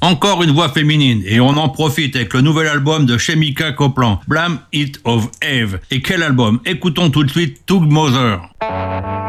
Encore une voix féminine, et on en profite avec le nouvel album de Chemica Copland, Blame It of Eve. Et quel album! Écoutons tout de suite Tug Mother.